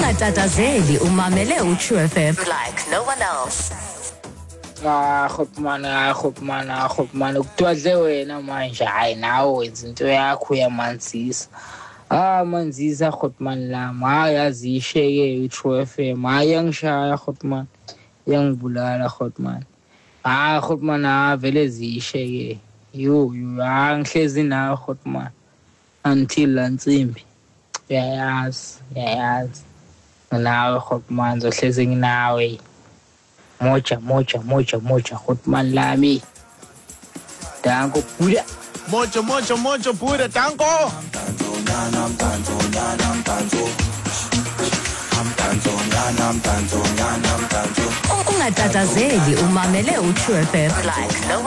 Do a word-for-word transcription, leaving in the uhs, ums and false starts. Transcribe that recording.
Ungatatazeli umamele u-True F M like no one else. Ah, khopmana, khopmana, khopmana ukutwadle wena manje hayi nawe wenza into yakho uyamanzisa. Ah manzisa khopmana lami hayi yazisheke i-True F M hayi yangishaya khopmana yangibulala khopmana. Ah khopmana vele zisheke yo yo angihlezi nawe khopmana until lansimbi. Yayazi yayazi nawe khopmana zohlezi nginawe. Moja, moja, moja, moja, khotman lami. Danko pura. Moja, moja, moja, pura, danko. Ungatatazeli umamele u-True F M like no